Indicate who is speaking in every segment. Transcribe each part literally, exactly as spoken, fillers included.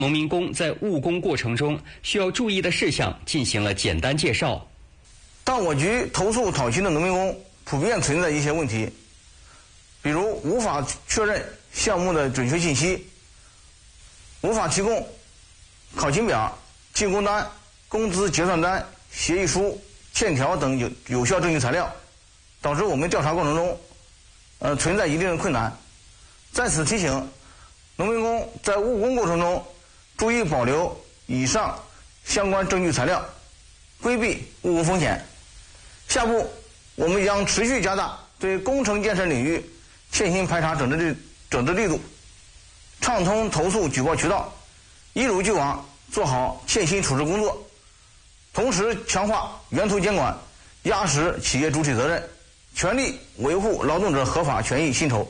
Speaker 1: 农民工在务工过程中需要注意的事项进行了简单介绍。
Speaker 2: 到我局投诉讨薪的农民工普遍存在一些问题，比如无法确认项目的准确信息，无法提供考勤表、进工单、工资结算单、协议书、欠条等有有效证据材料，导致我们调查过程中呃存在一定的困难。在此提醒农民工在务工过程中注意保留以上相关证据材料，规避误工风险。下步我们将持续加大对工程建设领域欠薪排查整治力整治力度，畅通投诉举报渠道，一如既往做好欠薪处置工作，同时强化源头监管，压实企业主体责任，全力维护劳动者合法权益薪酬，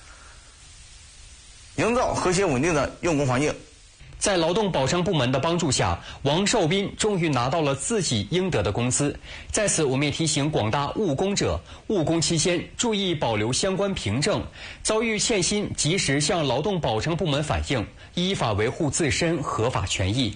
Speaker 2: 营造和谐稳定的用工环境。
Speaker 1: 在劳动保障部门的帮助下，王少斌终于拿到了自己应得的工资。在此，我们也提醒广大务工者，务工期间注意保留相关凭证，遭遇欠薪及时向劳动保障部门反映，依法维护自身合法权益。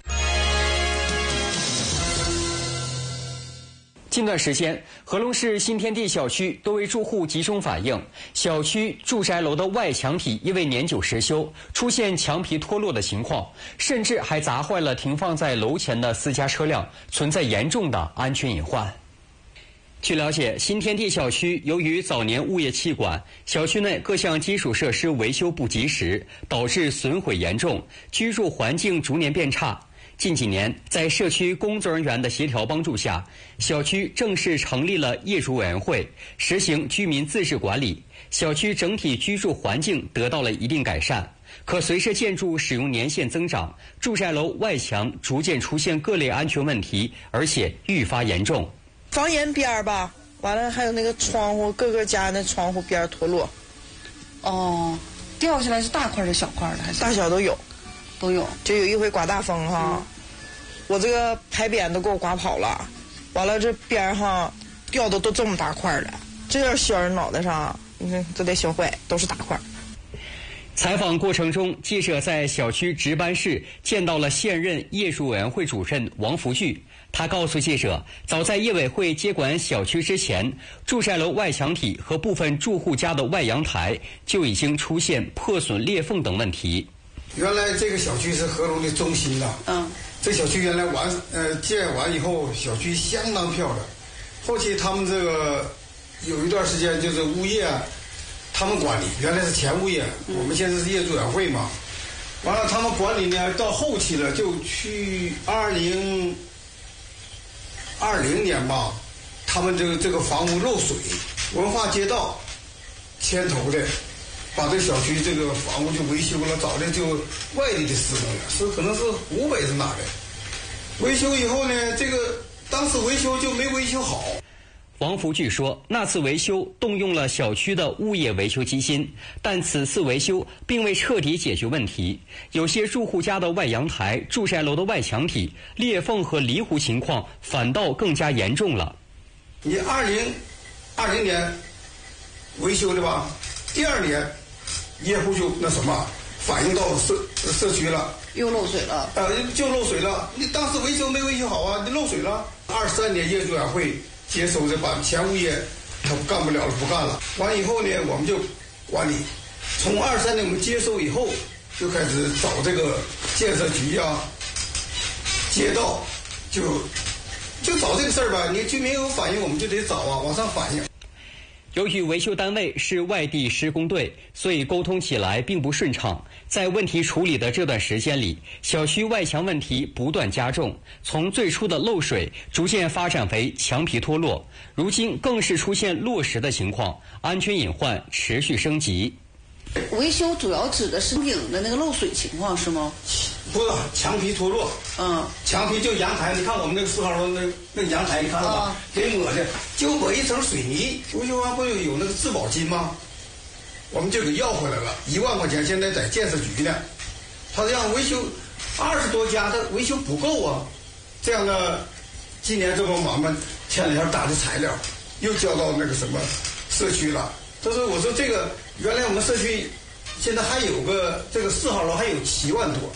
Speaker 1: 近段时间，和龙市新天地小区多位住户集中反映，小区住宅楼的外墙体因为年久失修，出现墙皮脱落的情况，甚至还砸坏了停放在楼前的私家车辆，存在严重的安全隐患。据了解，新天地小区由于早年物业弃管，小区内各项基础设施维修不及时，导致损毁严重，居住环境逐年变差。近几年，在社区工作人员的协调帮助下，小区正式成立了业主委员会，实行居民自治管理，小区整体居住环境得到了一定改善。可随着建筑使用年限增长，住宅楼外墙逐渐出现各类安全问题，而且愈发严重。
Speaker 3: 房檐边儿吧，完了还有那个窗户，各个家那窗户边脱落。
Speaker 4: 哦，掉下来是大块的、小块的还是？
Speaker 3: 大小都有。
Speaker 4: 都有，
Speaker 3: 就有一回刮大风哈，嗯、我这个台边都给我刮跑了，完了这边哈掉的都这么大块了，这点芯儿脑袋上，你看都得销坏，都是大块。
Speaker 1: 采访过程中，记者在小区值班室见到了现任业主委员会主任王福聚。他告诉记者，早在业委会接管小区之前，住宅楼外墙体和部分住户家的外阳台就已经出现破损裂缝等问题。
Speaker 5: 原来这个小区是和龙的中心呐，
Speaker 4: 嗯，
Speaker 5: 这小区原来完呃建完以后，小区相当漂亮。后期他们这个有一段时间就是物业他们管理，原来是前物业，嗯、我们现在是业主委员会嘛。完了他们管理呢，到后期了就去二零二零年吧，他们这个这个房屋漏水，文化街道牵头的。把这小区这个房屋就维修了，找的就外地的施工了，是可能是湖北是哪的。维修以后呢，这个当时维修就没维修好。
Speaker 1: 王福聚说，那次维修动用了小区的物业维修基金，但此次维修并未彻底解决问题，有些住户家的外阳台、住宅楼的外墙体裂缝和离糊情况反倒更加严重了。
Speaker 5: 你二零二零年维修的吧，第二年。业户就那什么反映到社社区了，
Speaker 4: 又漏水了。
Speaker 5: 呃，就漏水了。你当时维修没维修好啊？你漏水了。二三年业主委员会接手的，把前物业他干不了了，不干了。完以后呢，我们就管理。从二三年我们接手以后，就开始找这个建设局啊、街道，就就找这个事儿吧。你居民有反映，我们就得找啊，往上反映。
Speaker 1: 由于维修单位是外地施工队，所以沟通起来并不顺畅。在问题处理的这段时间里，小区外墙问题不断加重，从最初的漏水逐渐发展为墙皮脱落，如今更是出现落石的情况，安全隐患持续升级。
Speaker 4: 维修主要指的是顶的那个漏水情况是吗？
Speaker 5: 不是，墙皮脱落。
Speaker 4: 嗯，
Speaker 5: 墙皮就阳台，你看我们那个四号楼那那个阳台，你看了吧？给抹的，就抹一层水泥。维修完不是有那个质保金吗？我们就给要回来了，一万块钱，现在在建设局呢。他让维修二十多家，他维修不够啊。这样的，今年这不我们前两天打的材料，又交到那个什么社区了。他说：“我说这个原来我们社区现在还有个这个四号楼还有七万多，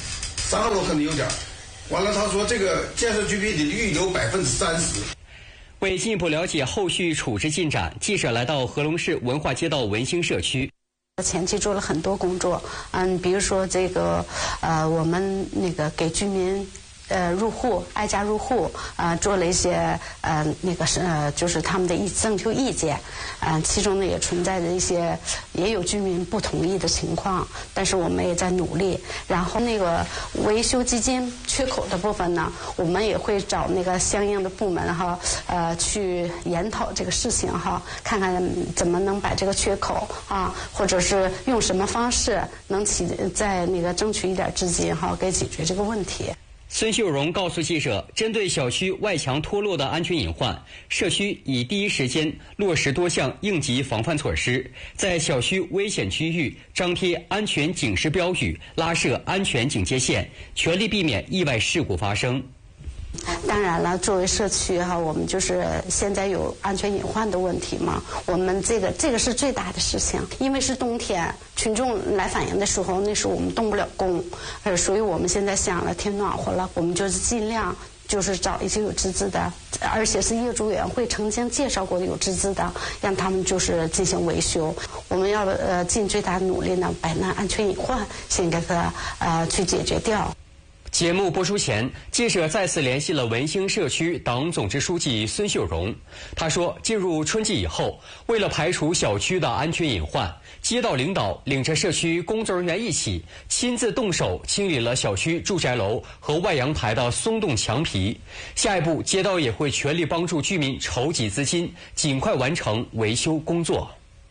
Speaker 5: 三号楼可能有点儿。完了，他说这个建设区域得预留百分之三十。
Speaker 1: 为进一步了解后续处置进展，记者来到和龙市文化街道文兴社区。
Speaker 6: 前期做了很多工作，嗯，比如说这个，呃，我们那个给居民。呃，入户挨家入户，呃，做了一些呃那个是呃，就是他们的意征求意见，呃，其中呢也存在着一些也有居民不同意的情况，但是我们也在努力。然后那个维修基金缺口的部分呢，我们也会找那个相应的部门哈，呃，去研讨这个事情哈，看看怎么能把这个缺口啊，或者是用什么方式能起在那个争取一点资金哈，给解决这个问题。
Speaker 1: 孙秀荣告诉记者，针对小区外墙脱落的安全隐患，社区已第一时间落实多项应急防范措施，在小区危险区域张贴安全警示标语，拉设安全警戒线，全力避免意外事故发生。
Speaker 6: 当然了，作为社区哈，我们就是现在有安全隐患的问题嘛，我们这个这个是最大的事情，因为是冬天，群众来反映的时候，那时候我们动不了工，呃，所以我们现在想了，天暖和了，我们就是尽量就是找一些有资质的，而且是业主委员会曾经介绍过的有资质的，让他们就是进行维修。我们要呃尽最大努力呢，把那安全隐患先给它呃去解决掉。
Speaker 1: 节目播出前，记者再次联系了文兴社区党总支书记孙秀荣。他说，进入春季以后，为了排除小区的安全隐患，街道领导领着社区工作人员一起亲自动手清理了小区住宅楼和外阳台的松动墙皮。下一步，街道也会全力帮助居民筹集资金，尽快完成维修工作。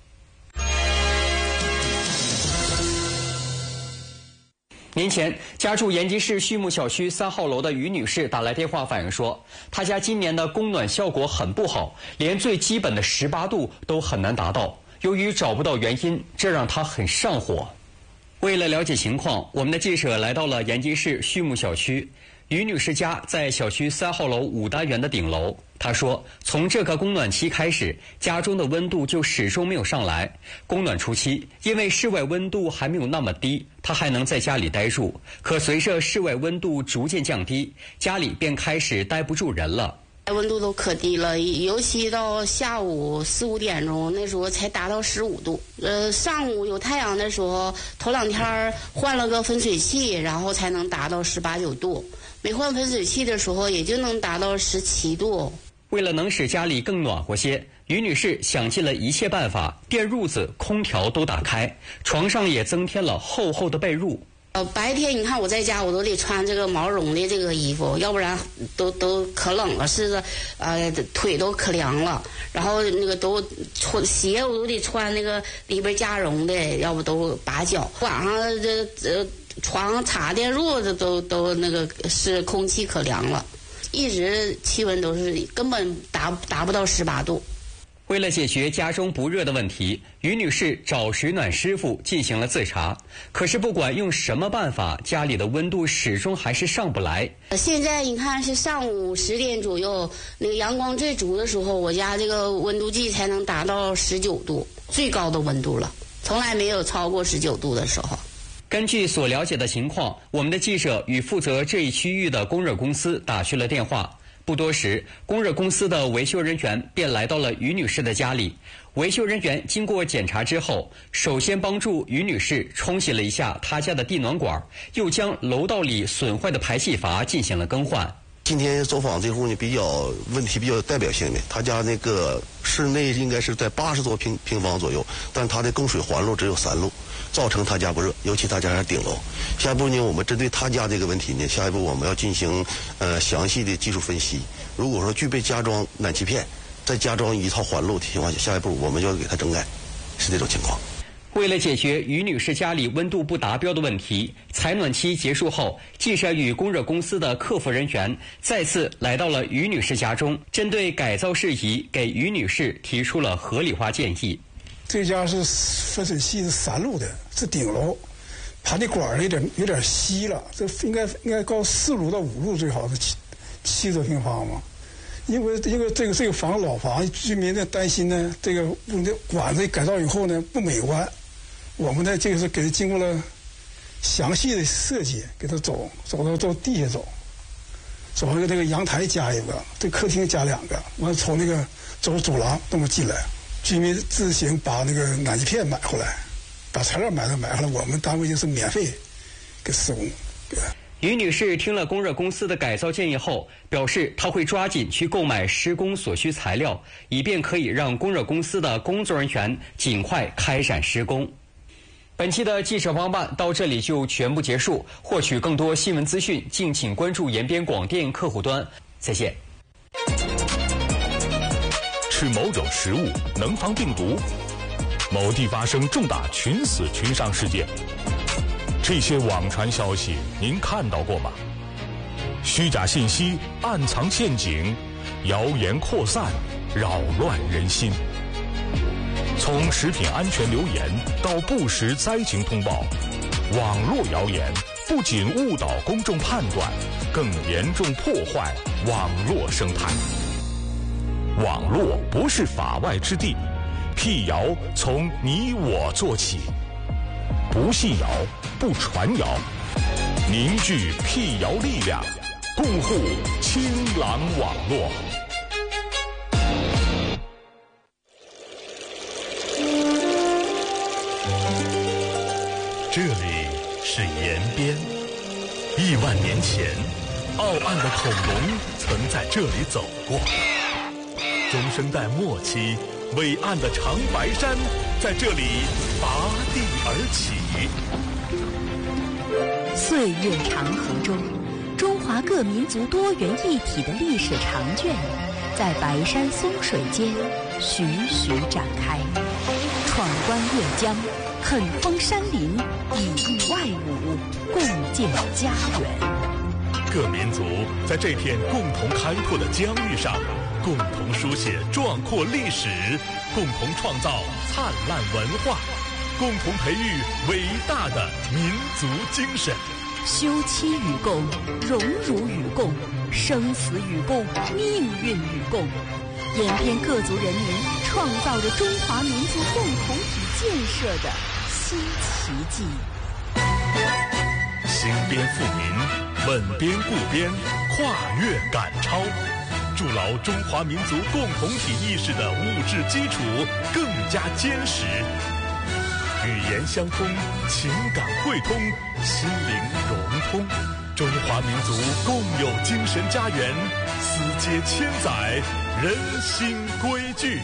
Speaker 1: 年前，家住延吉市畜牧小区三号楼的于女士打来电话反映说，她家今年的供暖效果很不好，连最基本的十八度都很难达到。由于找不到原因，这让她很上火。为了了解情况，我们的记者来到了延吉市畜牧小区。于女士家在小区三号楼五单元的顶楼。她说，从这个供暖期开始，家中的温度就始终没有上来。供暖初期，因为室外温度还没有那么低，她还能在家里待住。可随着室外温度逐渐降低，家里便开始待不住人了。
Speaker 7: 温度都可低了，尤其到下午四五点钟，那时候才达到十五度。呃，上午有太阳的时候，头两天换了个分水器，然后才能达到十八九度。没换分水器的时候，也就能达到十七度。
Speaker 1: 为了能使家里更暖和些，于女士想尽了一切办法，电褥子、空调都打开，床上也增添了厚厚的被褥。
Speaker 7: 呃，白天你看我在家，我都得穿这个毛绒的这个衣服，要不然都都可冷了，是的，呃，腿都可凉了。然后那个都穿鞋，我都得穿那个里边加绒的，要不都拔脚。晚上这这床插电褥子都都那个是空气可凉了，一直气温都是根本达达不到十八度。
Speaker 1: 为了解决家中不热的问题，于女士找水暖师傅进行了自查。可是不管用什么办法，家里的温度始终还是上不来。
Speaker 7: 现在你看是上午十点左右，那个阳光最足的时候，我家这个温度计才能达到十九度，最高的温度了，从来没有超过十九度的时候。
Speaker 1: 根据所了解的情况，我们的记者与负责这一区域的供热公司打去了电话。不多时，供热公司的维修人员便来到了于女士的家里。维修人员经过检查之后，首先帮助于女士冲洗了一下她家的地暖管，又将楼道里损坏的排气阀进行了更换。
Speaker 8: 今天走访这户呢，比较问题比较有代表性的，他家那个室内应该是在八十多平平方左右，但他的供水环路只有三路，造成他家不热，尤其他家是顶楼。下一步呢，我们针对他家这个问题呢，下一步我们要进行呃详细的技术分析。如果说具备加装暖气片，再加装一套环路的情况下，下一步我们就要给他整改，是这种情况。
Speaker 1: 为了解决于女士家里温度不达标的问题，采暖期结束后，记者与供热公司的客服人员再次来到了于女士家中，针对改造事宜给于女士提出了合理化建议。
Speaker 9: 这家是分水器是三路的，是顶楼，盘的管有点有点稀了，这应该应该高四路到五路最好是七七多平方嘛。因为因为这个这个房老房居民呢担心呢，这个屋的管子改造以后呢不美观。我们呢，这个是给经过了详细的设计给它走，走到走地下走，走一个这个阳台加一个，这客厅加两个，完了从那个走走廊那么进来，居民自行把那个暖气片买回来，把材料买了买回来，我们单位就是免费给施工。
Speaker 1: 于女士听了供热公司的改造建议后，表示她会抓紧去购买施工所需材料，以便可以让供热公司的工作人员尽快开展施工。本期的记者帮办到这里就全部结束。获取更多新闻资讯，敬请关注延边广电客户端。再见。
Speaker 10: 吃某种食物能防病毒，某地发生重大群死群伤事件，这些网传消息您看到过吗？虚假信息暗藏陷阱，谣言扩散，扰乱人心。从食品安全流言到不实灾情通报，网络谣言不仅误导公众判断，更严重破坏网络生态。网络不是法外之地，辟谣从你我做起。不信谣，不传谣，凝聚辟谣力量，共护清朗网络。
Speaker 11: 这里是延边，亿万年前，傲岸的恐龙曾在这里走过。中生代末期，伟岸的长白山在这里拔地而起。
Speaker 12: 岁月长河中，中华各民族多元一体的历史长卷，在白山松水间徐徐展开。闯关越江，垦荒山林，以逸外侮，共建家园。
Speaker 11: 各民族在这片共同开拓的疆域上，共同书写壮阔历史，共同创造灿烂文化，共同培育伟大的民族精神。
Speaker 12: 休戚与共，荣辱与共，生死与共，命运与共。延边各族人民创造着中华民族共同体建设的新奇迹。
Speaker 11: 兴边富民，稳边固边，跨越赶超，筑牢中华民族共同体意识的物质基础更加坚实。语言相通，情感汇通，心灵融通，中华民族共有精神家园，丝接千载，人心归聚。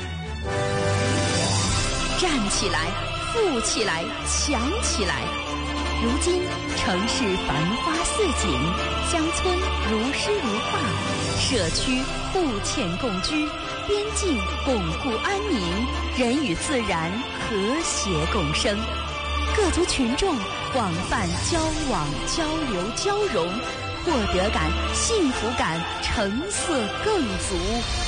Speaker 12: 站起来，富起来，强起来！如今城市繁花似锦，乡村如诗如画，社区互嵌共居，边境巩固安宁，人与自然和谐共生。各族群众广泛交往、交流、交融，获得感、幸福感成色更足。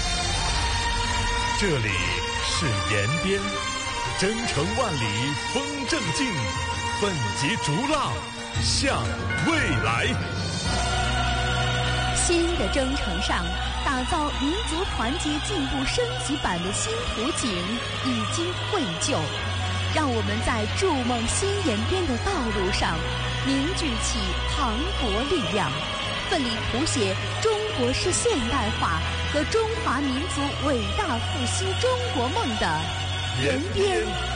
Speaker 11: 这里是延边，征程万里风正劲，奋楫逐浪向未来。
Speaker 12: 新的征程上，打造民族团结进步升级版的新湖景已经绘就，让我们在筑梦新延边的道路上凝聚起磅礴力量，奋力谱写中国式现代化和中华民族伟大复兴中国梦的延边